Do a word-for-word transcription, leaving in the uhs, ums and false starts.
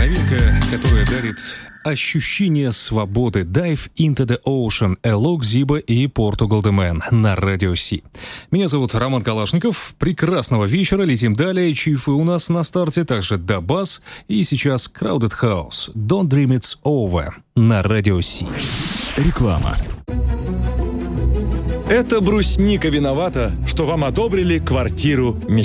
новинка, которая дарит ощущение свободы. Dive into the Ocean, Элок Зиба и Portugal The Man на Радио Си. Меня зовут Роман Калашников. Прекрасного вечера. Летим далее. Чифы у нас на старте, также Дабас. И сейчас Crowded House. Don't Dream It's Over на Радио Си. Реклама. Это брусника виновата, что вам одобрили квартиру мечты.